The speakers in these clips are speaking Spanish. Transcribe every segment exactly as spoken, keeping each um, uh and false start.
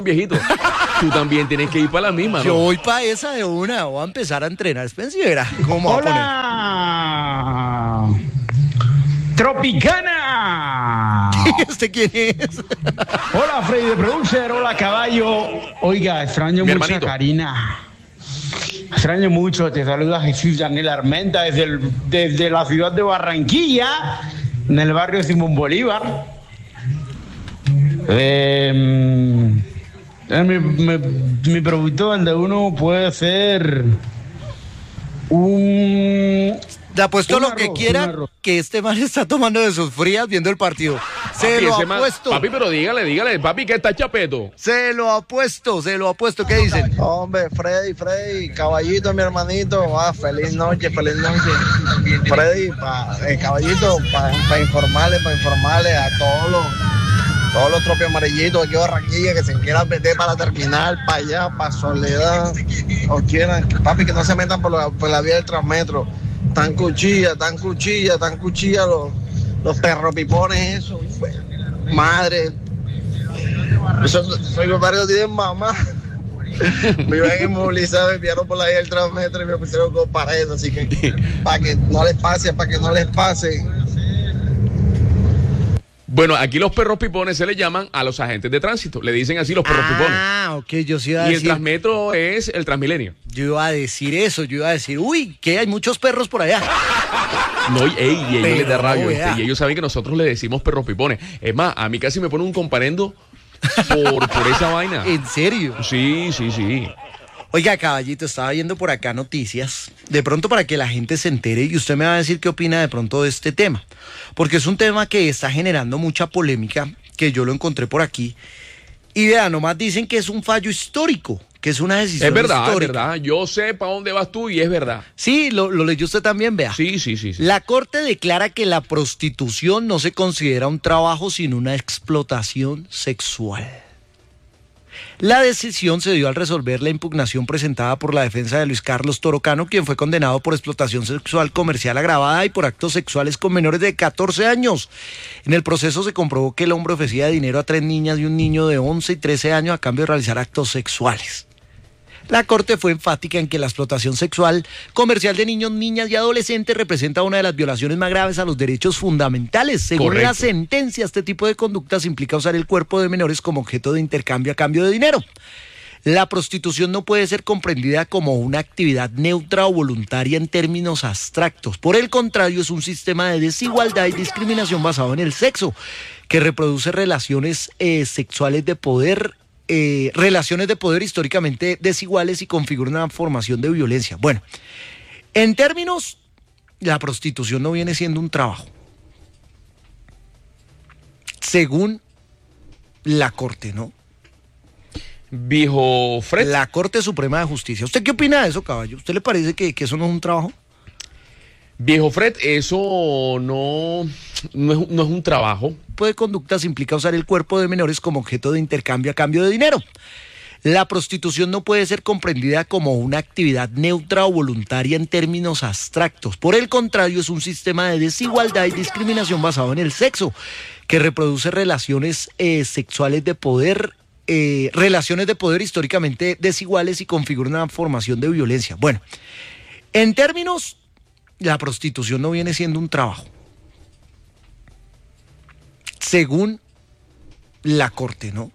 viejito. Tú también tienes que ir para la misma, ¿no? Yo voy para esa de una, voy a empezar a entrenar. Espérense y verá cómo va a poner. Tropicana. ¿Este quién es? Hola, Freddy de Producer. Hola, caballo. Oiga, extraño Mi mucho hermanito. a Karina. Extraño mucho. Te saluda Jesús Daniel Armenta desde, el, desde la ciudad de Barranquilla, en el barrio Simón Bolívar. Eh, mi, mi, mi producto donde uno puede ser un... Te apuesto Un lo que arroz, quiera un arroz. que este man está tomando de sus frías viendo el partido. Se Papi, lo ese man- apuesto. Papi, pero dígale, dígale, papi, que está chapeto. Se lo apuesto, se lo apuesto. ¿Qué dicen? Hombre, Freddy, Freddy, caballito, mi hermanito, ah, feliz noche, feliz noche. Freddy, pa, eh, caballito, para pa informarle, para informarle a todos los, todos los tropios amarillitos aquí de Barranquilla que se quieran meter para la terminal, para allá, para Soledad, o quieran, papi, que no se metan por la, por la vía del Transmetro. Tan cuchilla, tan cuchilla, tan cuchilla los, los perropipones, eso, madre. Eso, soy los barrios tienen mamá. Me iban a inmovilizar, me enviaron por la vía del Transmetro y me pusieron con pared, así que para que no les pase, para que no les pase. Bueno, aquí los perros pipones se le llaman a los agentes de tránsito. Le dicen así los perros pipones. Ah, ok, yo sí iba a Y el decir. Transmetro es el Transmilenio. Yo iba a decir eso, yo iba a decir, uy, que hay muchos perros por allá. No, y, ey, y ellos Pero, les da rabia, ¿viste? vea. Y ellos saben que nosotros le decimos perros pipones. Es más, a mí casi me pone un comparendo por, por esa vaina. ¿En serio? Sí, sí, sí. Oiga, caballito, estaba viendo por acá noticias, de pronto para que la gente se entere y usted me va a decir qué opina de pronto de este tema, porque es un tema que está generando mucha polémica, que yo lo encontré por aquí, y vea, nomás dicen que es un fallo histórico, que es una decisión Es verdad, histórica. es verdad. Yo sé para dónde vas tú y es verdad. Sí, lo, lo leyó usted también, vea. Sí, sí, sí. sí. La Corte declara que la prostitución no se considera un trabajo sino una explotación sexual. La decisión se dio al resolver la impugnación presentada por la defensa de Luis Carlos Torocano, quien fue condenado por explotación sexual comercial agravada y por actos sexuales con menores de catorce años. En el proceso se comprobó que el hombre ofrecía dinero a tres niñas y un niño de once y trece años a cambio de realizar actos sexuales. La Corte fue enfática en que la explotación sexual comercial de niños, niñas y adolescentes representa una de las violaciones más graves a los derechos fundamentales. Según Correcto. la sentencia, este tipo de conductas implica usar el cuerpo de menores como objeto de intercambio a cambio de dinero. La prostitución no puede ser comprendida como una actividad neutra o voluntaria en términos abstractos. Por el contrario, es un sistema de desigualdad y discriminación basado en el sexo, que reproduce relaciones eh, sexuales de poder Eh, relaciones de poder históricamente desiguales y configura una formación de violencia. Bueno, en términos, la prostitución no viene siendo un trabajo. Según la Corte, ¿no? Viejo Fred. La Corte Suprema de Justicia. ¿Usted qué opina de eso, caballo? ¿Usted le parece que, que eso no es un trabajo? Viejo Fred, eso no, no, es, no es un trabajo. Este tipo de conductas implica usar el cuerpo de menores como objeto de intercambio a cambio de dinero. La prostitución no puede ser comprendida como una actividad neutra o voluntaria en términos abstractos. Por el contrario, es un sistema de desigualdad y discriminación basado en el sexo, que reproduce relaciones eh, sexuales de poder, eh, relaciones de poder históricamente desiguales y configura una formación de violencia. Bueno, en términos, la prostitución no viene siendo un trabajo. Según la Corte, ¿no?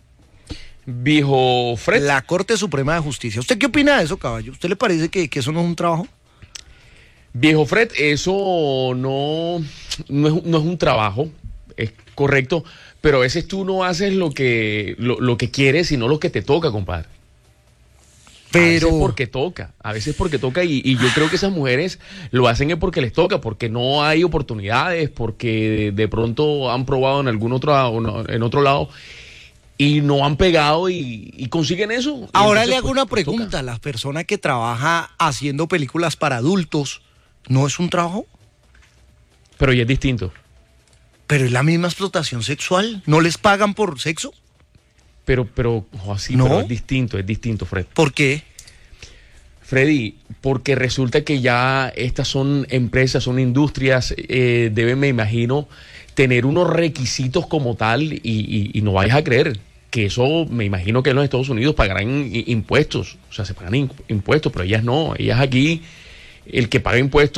Viejo Fred. La Corte Suprema de Justicia. ¿Usted qué opina de eso, caballo? ¿Usted le parece que, que eso no es un trabajo? Viejo Fred, eso no, no, es, no es un trabajo, es correcto, pero a veces tú no haces lo que, lo, lo que quieres, sino lo que te toca, compadre. Pero... A veces porque toca, a veces porque toca y, y yo creo que esas mujeres lo hacen es porque les toca, porque no hay oportunidades, porque de, de pronto han probado en algún otro, en otro lado y no han pegado y, y consiguen eso. Y ahora entonces, le hago pues, una pues, pregunta. toca. ¿La persona que trabaja haciendo películas para adultos no es un trabajo? Pero ya es distinto. Pero es la misma explotación sexual. ¿No les pagan por sexo? Pero, pero, oh, sí, ¿No? pero es distinto, es distinto, Fred. ¿Por qué? Freddy, porque resulta que ya estas son empresas, son industrias, eh, deben, me imagino, tener unos requisitos como tal y, y, y no vayas a creer. que eso me imagino que en los Estados Unidos pagarán impuestos, o sea, se pagan impuestos, pero ellas no, ellas aquí, el que paga impuestos